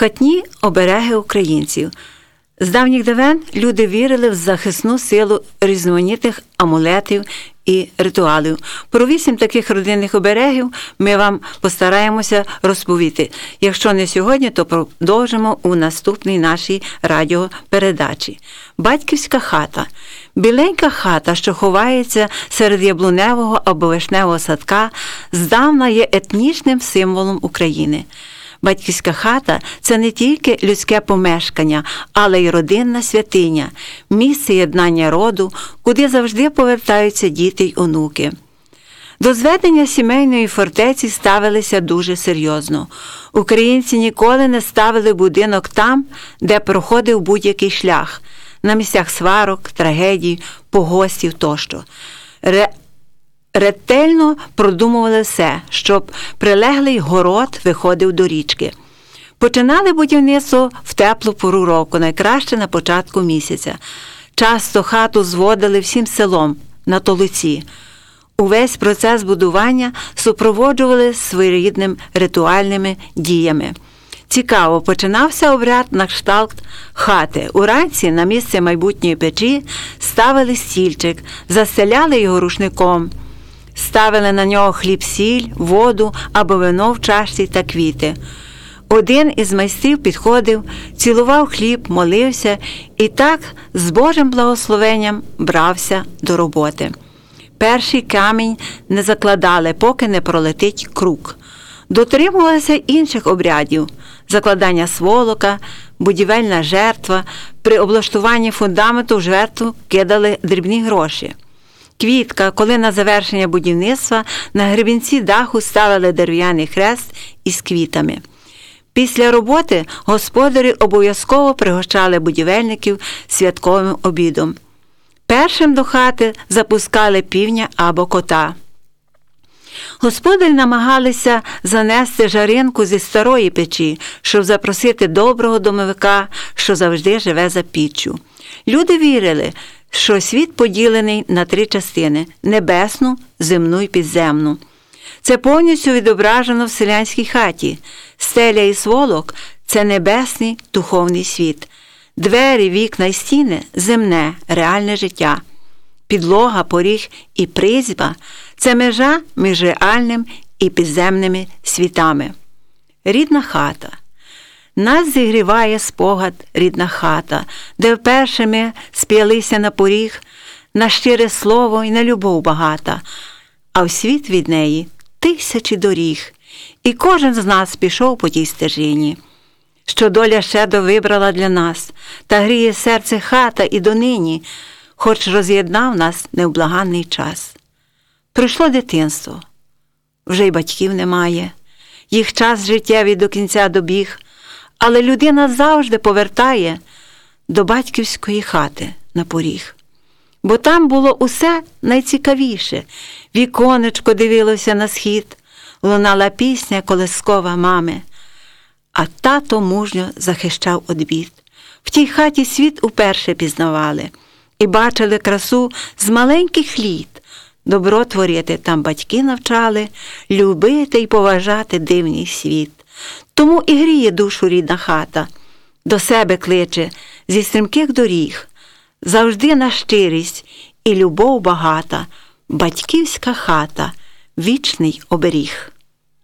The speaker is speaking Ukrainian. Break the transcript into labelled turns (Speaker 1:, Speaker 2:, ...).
Speaker 1: Хатні обереги українців. З давніх давен люди вірили в захисну силу різноманітних амулетів і ритуалів. Про 8 таких родинних оберегів ми вам постараємося розповісти. Якщо не сьогодні, то продовжимо у наступній нашій радіопередачі. Батьківська хата. Біленька хата, що ховається серед яблуневого або вишневого садка, здавна є етнічним символом України. Батьківська хата – це не тільки людське помешкання, але й родинна святиня, місце єднання роду, куди завжди повертаються діти й онуки. До зведення сімейної фортеці ставилися дуже серйозно. Українці ніколи не ставили будинок там, де проходив будь-який шлях, на місцях сварок, трагедій, погостів тощо. Ретельно продумували все, щоб прилеглий город виходив до річки. Починали будівництво в теплу пору року, найкраще на початку місяця. Часто хату зводили всім селом на толоці. Увесь процес будування супроводжували своєрідними ритуальними діями. Цікаво, починався обряд на кшталт хати. Уранці на місце майбутньої печі ставили стільчик, застеляли його рушником, ставили на нього хліб-сіль, воду або вино в чашці та квіти. Один із майстрів підходив, цілував хліб, молився і так з Божим благословенням брався до роботи. Перший камінь не закладали, поки не пролетить круг. Дотримувалися інших обрядів – закладання сволока, будівельна жертва. При облаштуванні фундаменту в жертву кидали дрібні гроші. Квітка, коли на завершення будівництва на гребінці даху ставили дерев'яний хрест із квітами. Після роботи господарі обов'язково пригощали будівельників святковим обідом. Першим до хати запускали півня або кота. Господарі намагалися занести жаринку зі старої печі, щоб запросити доброго домовика, що завжди живе за піччю. Люди вірили, що світ поділений на 3 частини – небесну, земну і підземну. Це повністю відображено в селянській хаті. Стеля і сволок – це небесний духовний світ. Двері, вікна і стіни – земне, реальне життя. Підлога, поріг і призьба – це межа між реальним і підземними світами. Рідна хата. Нас зігріває спогад рідна хата, де вперше ми сп'ялися на поріг, на щире слово і на любов багата, а в світ від неї 1000 доріг, і кожен з нас пішов по тій стежині, що доля щедро вибрала для нас, та гріє серце хата і донині, хоч роз'єднав нас невблаганний час. Прийшло дитинство, вже й батьків немає, їх час життєвий до кінця добіг, але людина завжди повертає до батьківської хати на поріг. Бо там було усе найцікавіше. Віконечко дивилося на схід, лунала пісня колискова мами, а тато мужньо захищав од бід. В тій хаті світ уперше пізнавали і бачили красу з маленьких літ. Добро творити там батьки навчали, любити й поважати дивний світ. Тому і гріє душу рідна хата, до себе кличе зі стрімких доріг, завжди на щирість і любов багата, батьківська хата, вічний оберіг.